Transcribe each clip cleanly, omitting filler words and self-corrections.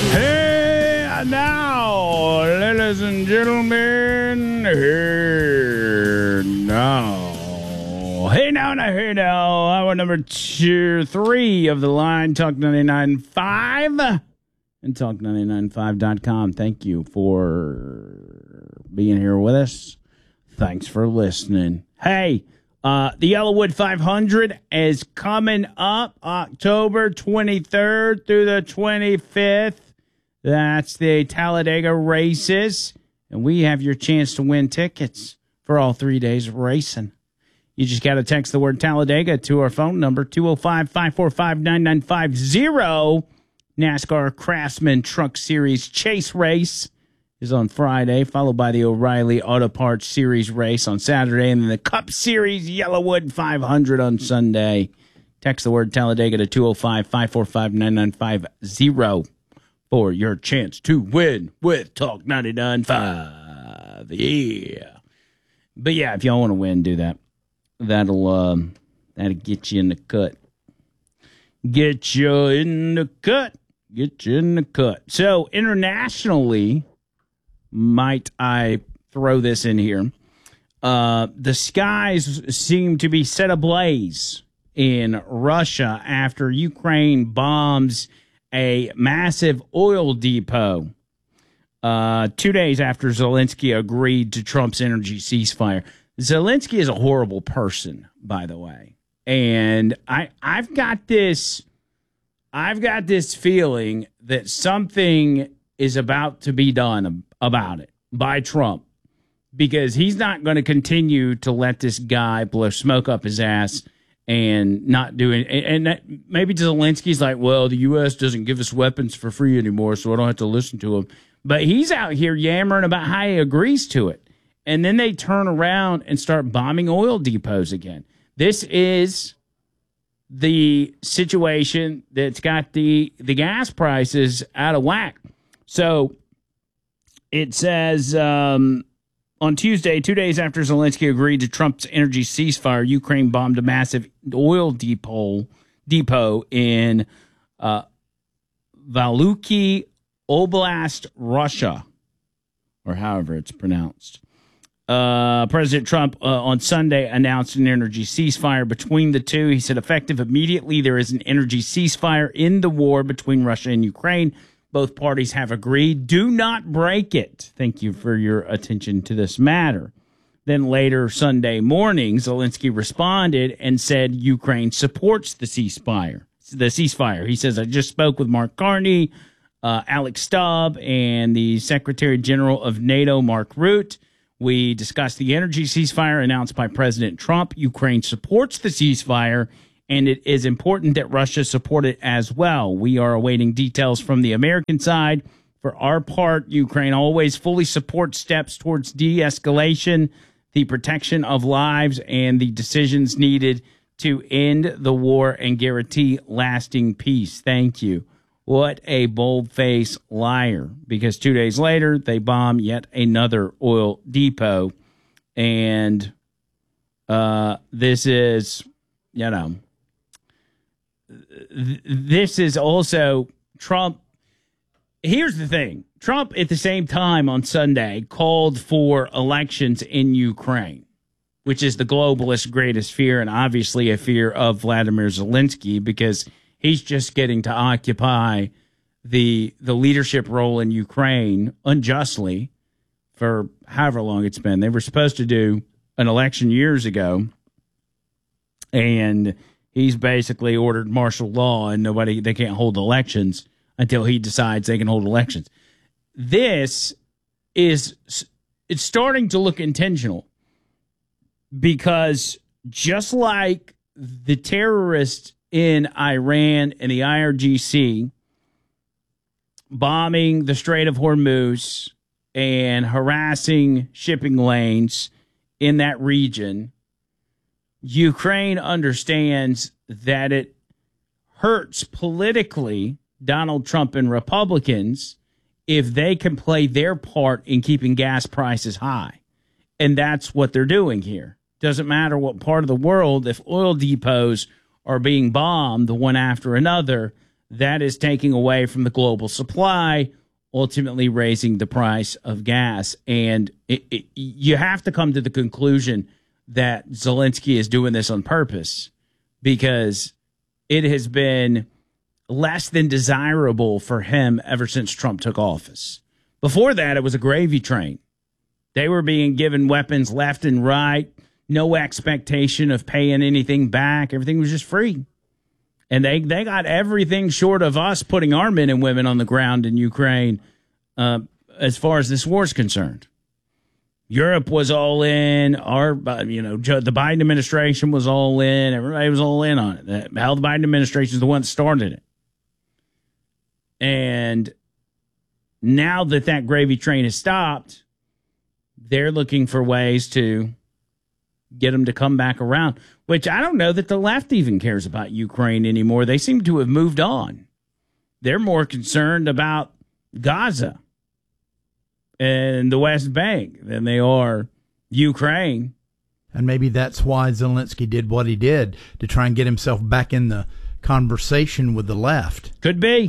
Hey, now, ladies and gentlemen, here now. Hey now, hour number 3 of the line, Talk 99.5 and Talk995.com. Thank you for being here with us. Thanks for listening. Hey, the Yellowwood 500 is coming up October 23rd through the 25th. That's the Talladega races, and we have your chance to win tickets for all 3 days of racing. You just got to text the word Talladega to our phone number, 205-545-9950. NASCAR Craftsman Truck Series Chase Race is on Friday, followed by the O'Reilly Auto Parts Series race on Saturday, and then the Cup Series Yellowwood 500 on Sunday. Text the word Talladega to 205-545-9950 for your chance to win with Talk 99.5. Yeah. But yeah, if y'all want to win, do that. That'll get you in the cut. Get you in the cut. Get you in the cut. So internationally, might I throw this in here? The skies seem to be set ablaze in Russia after Ukraine bombs a massive oil depot 2 days after Zelensky agreed to Trump's energy ceasefire. Zelensky is a horrible person, by the way. And I've got this feeling that something is about to be done about it by Trump, because he's not going to continue to let this guy blow smoke up his ass and not do it. And that, maybe Zelensky's like, well, the U.S. doesn't give us weapons for free anymore, so I don't have to listen to him. But he's out here yammering about how he agrees to it. And then they turn around and start bombing oil depots again. This is the situation that's got the gas prices out of whack. So it says on Tuesday, 2 days after Zelensky agreed to Trump's energy ceasefire, Ukraine bombed a massive oil depot in Valuki Oblast, Russia, or however it's pronounced. President Trump on Sunday announced an energy ceasefire between the two. He said, effective immediately, there is an energy ceasefire in the war between Russia and Ukraine. Both parties have agreed. Do not break it. Thank you for your attention to this matter. Then later Sunday morning, Zelensky responded and said Ukraine supports the ceasefire. He says, I just spoke with Mark Carney, Alex Stubb, and the Secretary General of NATO, Mark Rutte. We discussed the energy ceasefire announced by President Trump. Ukraine supports the ceasefire, and it is important that Russia support it as well. We are awaiting details from the American side. For our part, Ukraine always fully supports steps towards de-escalation, the protection of lives, and the decisions needed to end the war and guarantee lasting peace. Thank you. What a bold-faced liar, because 2 days later, they bomb yet another oil depot. And this is, this is also Trump. Here's the thing. Trump, at the same time on Sunday, called for elections in Ukraine, which is the globalist greatest fear, and obviously a fear of Vladimir Zelensky, because he's just getting to occupy the leadership role in Ukraine unjustly for however long it's been. They were supposed to do an election years ago, and he's basically ordered martial law, and they can't hold elections until he decides they can hold elections. It's starting to look intentional, because just like the terrorists in Iran and the IRGC bombing the Strait of Hormuz and harassing shipping lanes in that region, Ukraine understands that it hurts politically Donald Trump and Republicans if they can play their part in keeping gas prices high. And that's what they're doing here. Doesn't matter what part of the world, if oil depots are being bombed one after another, that is taking away from the global supply, ultimately raising the price of gas. And you have to come to the conclusion that Zelensky is doing this on purpose, because it has been less than desirable for him ever since Trump took office. Before that, it was a gravy train. They were being given weapons left and right, no expectation of paying anything back. Everything was just free. And they got everything short of us putting our men and women on the ground in Ukraine as far as this war is concerned. Europe was all in. The Biden administration was all in. Everybody was all in on it. Hell, the Biden administration is the one that started it. And now that gravy train has stopped, they're looking for ways to get them to come back around, which I don't know that the left even cares about Ukraine anymore. They seem to have moved on. They're more concerned about Gaza and the West Bank than they are Ukraine. And maybe that's why Zelensky did what he did, to try and get himself back in the conversation with the left. Could be.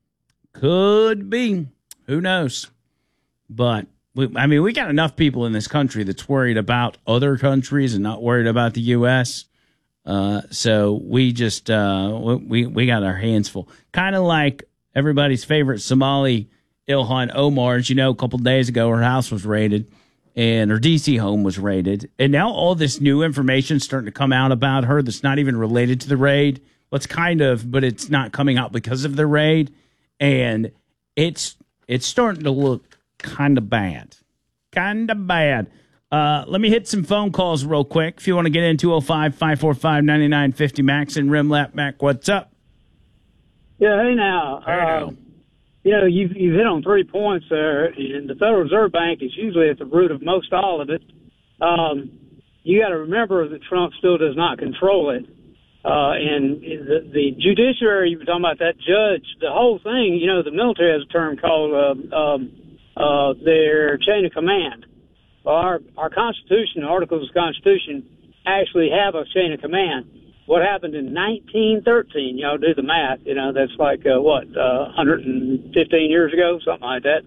Who knows? But we got enough people in this country that's worried about other countries and not worried about the U.S. So we just we got our hands full. Kind of like everybody's favorite Somali, Ilhan Omar. As you know, a couple of days ago, her house was raided and her D.C. home was raided. And now all this new information is starting to come out about her that's not even related to the raid. Well, it's kind of, but it's not coming out because of the raid. And it's starting to look kind of bad. Let me hit some phone calls real quick. If you want to get in, 205-545-9950. Max and Rimlap. Mac, what's up? Yeah, hey now. You've hit on 3 points there, and the Federal Reserve Bank is usually at the root of most all of it. You got to remember that Trump still does not control it. And the judiciary, you were talking about that judge, the whole thing, the military has a term called their chain of command. Well, our Constitution, the Articles of the Constitution, actually have a chain of command. What happened in 1913, y'all do the math, that's like, 115 years ago, something like that.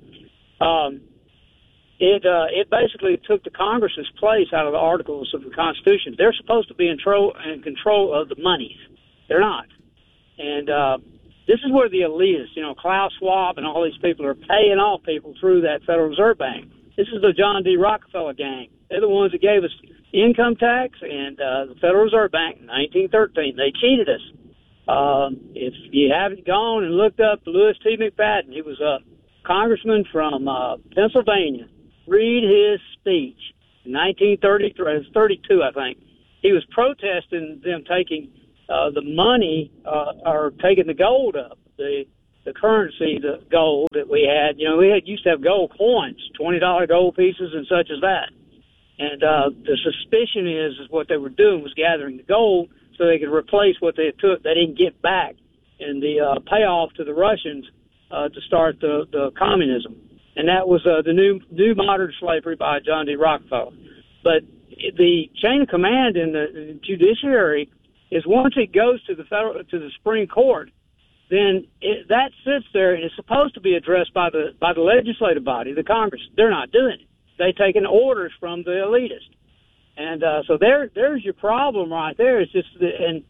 It basically took the Congress's place out of the Articles of the Constitution. They're supposed to be in control of the monies. They're not. And this is where the elitists, Klaus Schwab and all these people are paying off people through that Federal Reserve Bank. This is the John D. Rockefeller gang. They're the ones that gave us income tax and the Federal Reserve Bank in 1913. They cheated us. If you haven't gone and looked up Louis T. McFadden, he was a congressman from Pennsylvania. Read his speech in 1932, I think. He was protesting them taking the money or taking the gold up, the currency, the gold that we had. We used to have gold coins, $20 gold pieces and such as that. And the suspicion is what they were doing was gathering the gold so they could replace what they took. They didn't get back in the payoff to the Russians to start the communism. And that was the new modern slavery by John D. Rockefeller. But the chain of command in the judiciary is once it goes to the Supreme Court, then that sits there and is supposed to be addressed by the legislative body, the Congress. They're not doing it. They're taking orders from the elitists. And so there's your problem right there. It's just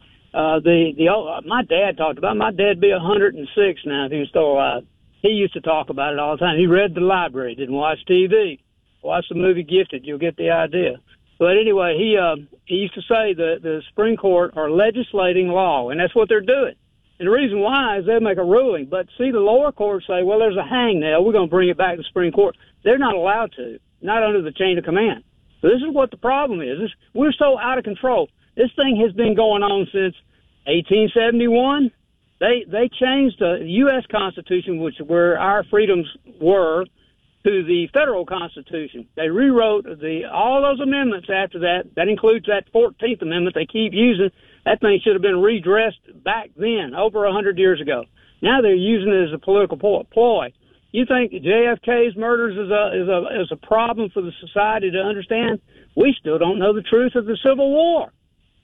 my dad talked about it. My dad'd be 106 now if he was still alive. He used to talk about it all the time. He read the library, didn't watch TV. Watch the movie Gifted. You'll get the idea. But anyway, he used to say the Supreme Court are legislating law, and that's what they're doing. And the reason why is they'll make a ruling. But see, the lower courts say, well, there's a hangnail. We're going to bring it back to the Supreme Court. They're not allowed to, not under the chain of command. So this is what the problem is. We're so out of control. This thing has been going on since 1871. They changed the U.S. Constitution, where our freedoms were, to the federal Constitution. They rewrote all those amendments after that. That includes that 14th Amendment they keep using. That thing should have been redressed back then, over 100 years ago. Now they're using it as a political ploy. You think JFK's murders is a problem for the society to understand? We still don't know the truth of the Civil War.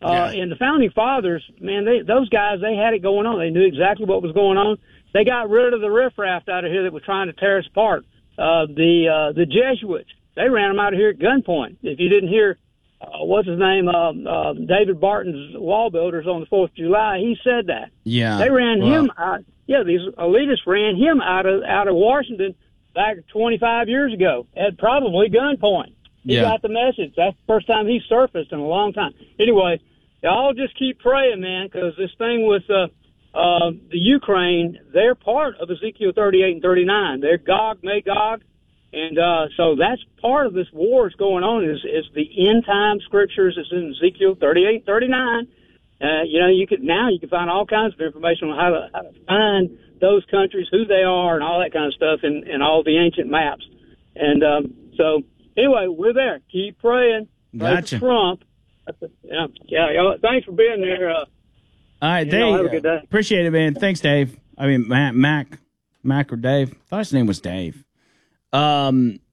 And the Founding Fathers, man, those guys, they had it going on. They knew exactly what was going on. They got rid of the riffraff out of here that was trying to tear us apart. The Jesuits, they ran them out of here at gunpoint. If you didn't hear, what's his name, David Barton's Wall Builders on the 4th of July, he said that. Yeah. They ran him out. Yeah, these elitists ran him out of Washington back 25 years ago at probably gunpoint. He got the message. That's the first time he surfaced in a long time. Anyway, y'all just keep praying, man, because this thing with the Ukraine, they're part of Ezekiel 38 and 39. They're Gog, Magog. And so that's part of this war that's going on is the end time scriptures. It's in Ezekiel 38 and 39. You can find all kinds of information on how to find those countries, who they are, and all that kind of stuff in all the ancient maps. And so anyway, we're there. Keep praying. Pray Gotcha. for Trump. Yeah. Thanks for being there. All right, Dave. Have a good day. Appreciate it, man. Thanks, Dave. I mean, Mac or Dave. I thought his name was Dave. I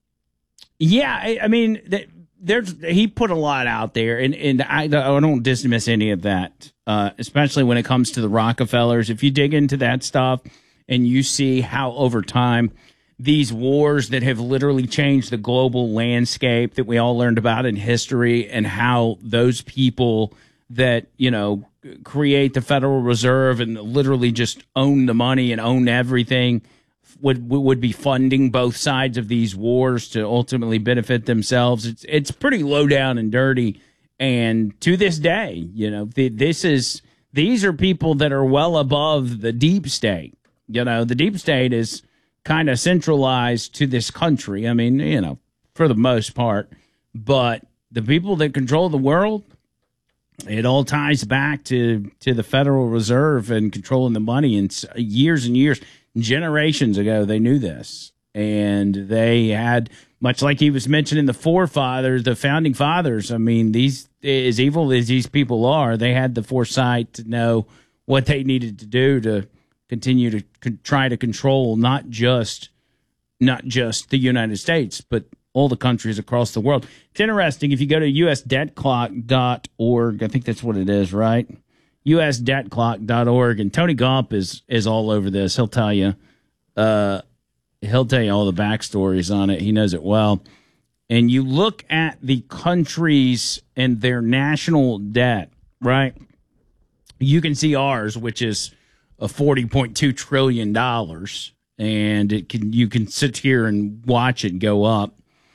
mean, he put a lot out there, and I don't dismiss any of that, especially when it comes to the Rockefellers. If you dig into that stuff and you see how over time these wars that have literally changed the global landscape that we all learned about in history, and how those people that, create the Federal Reserve and literally just own the money and own everything would be funding both sides of these wars to ultimately benefit themselves. It's pretty low down and dirty. And to this day, these are people that are well above the deep state. The deep state is kind of centralized to this country. I mean, for the most part, but the people that control the world, it all ties back to the Federal Reserve and controlling the money. And years and years, generations ago, they knew this. And they had, much like he was mentioning the Founding Fathers, I mean, these, as evil as these people are, they had the foresight to know what they needed to do to continue to try to control not just the United States, but all the countries across the world. It's interesting. If you go to usdebtclock.org, I think that's what it is, right? usdebtclock.org, and Tony Gump is all over this. He'll tell you all the backstories on it. He knows it well. And you look at the countries and their national debt, right? You can see ours, which is a $40.2 trillion, and you can sit here and watch it go up.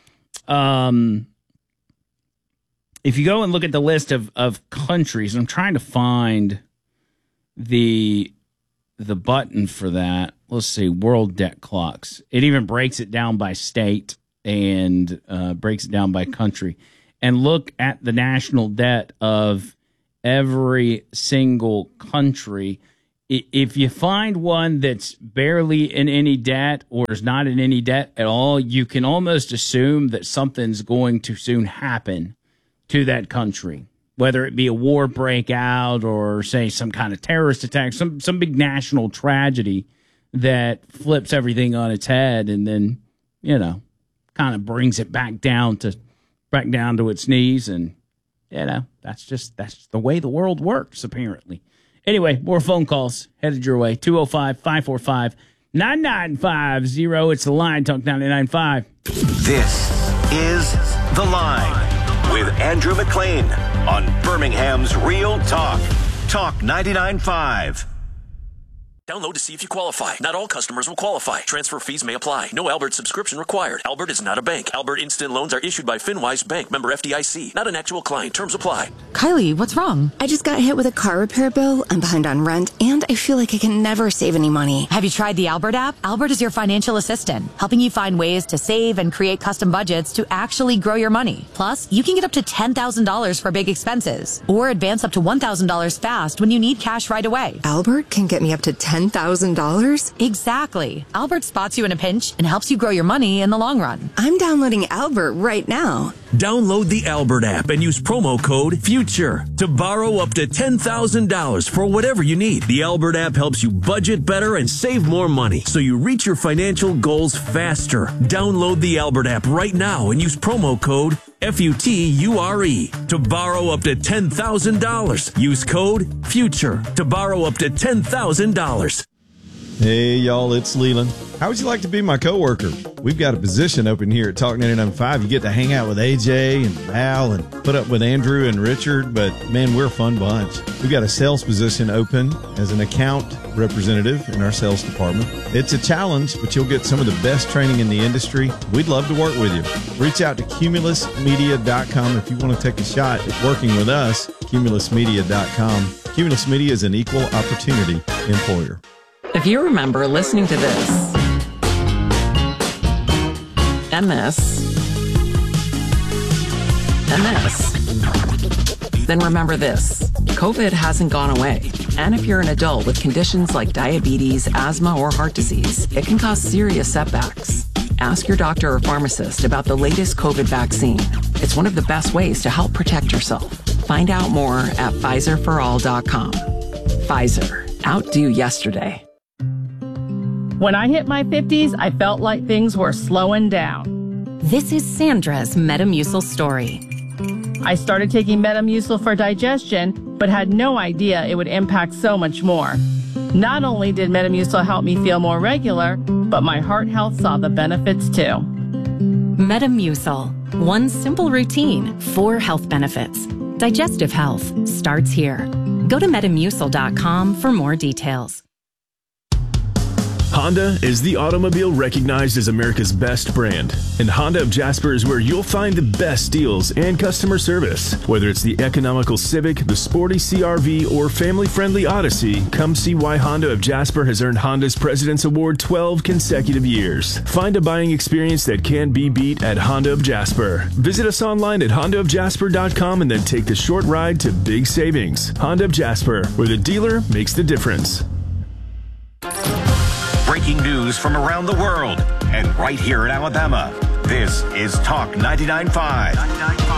If you go and look at the list of countries, I'm trying to find the button for that. Let's see, World Debt Clocks. It even breaks it down by state and breaks it down by country. And look at the national debt of every single country. If you find one that's barely in any debt or is not in any debt at all, you can almost assume that something's going to soon happen to that country, whether it be a war breakout or, say, some kind of terrorist attack, some big national tragedy that flips everything on its head and then, kind of brings it back down to its knees. And, that's the way the world works, apparently. Anyway, more phone calls headed your way. 205-545-9950. It's The Line, Talk 99.5. This is The Line with Andrew McLean on Birmingham's Real Talk. Talk 99.5. Download to see if you qualify. Not all customers will qualify. Transfer fees may apply. No Albert subscription required. Albert is not a bank. Albert Instant Loans are issued by FinWise Bank, member FDIC. Not an actual client. Terms apply. Kylie, what's wrong? I just got hit with a car repair bill. I'm behind on rent, and I feel like I can never save any money. Have you tried the Albert app? Albert is your financial assistant, helping you find ways to save and create custom budgets to actually grow your money. Plus, you can get up to $10,000 for big expenses, or advance up to $1,000 fast when you need cash right away. Albert can get me up to $10,000? Exactly. Albert spots you in a pinch and helps you grow your money in the long run. I'm downloading Albert right now. Download the Albert app and use promo code FUTURE to borrow up to $10,000 for whatever you need. The Albert app helps you budget better and save more money so you reach your financial goals faster. Download the Albert app right now and use promo code FUTURE to borrow up to $10,000. Use code FUTURE to borrow up to $10,000. Hey, y'all, it's Leland. How would you like to be my coworker? We've got a position open here at Talk 99.5. You get to hang out with AJ and Val and put up with Andrew and Richard, but man, we're a fun bunch. We've got a sales position open as an account representative in our sales department. It's a challenge, but you'll get some of the best training in the industry. We'd love to work with you. Reach out to cumulusmedia.com if you want to take a shot at working with us, cumulusmedia.com. Cumulus Media is an equal opportunity employer. If you remember listening to this, and this, then remember this. COVID hasn't gone away. And if you're an adult with conditions like diabetes, asthma, or heart disease, it can cause serious setbacks. Ask your doctor or pharmacist about the latest COVID vaccine. It's one of the best ways to help protect yourself. Find out more at PfizerForAll.com. Pfizer. Outdo yesterday. When I hit my 50s, I felt like things were slowing down. This is Sandra's Metamucil story. I started taking Metamucil for digestion, but had no idea it would impact so much more. Not only did Metamucil help me feel more regular, but my heart health saw the benefits too. Metamucil. One simple routine, 4 health benefits. Digestive health starts here. Go to Metamucil.com for more details. Honda is the automobile recognized as America's best brand. And Honda of Jasper is where you'll find the best deals and customer service. Whether it's the economical Civic, the sporty CR-V, or family-friendly Odyssey, come see why Honda of Jasper has earned Honda's President's Award 12 consecutive years. Find a buying experience that can't be beat at Honda of Jasper. Visit us online at hondaofjasper.com and then take the short ride to big savings. Honda of Jasper, where the dealer makes the difference. Breaking news from around the world and right here in Alabama. This is Talk 99.5.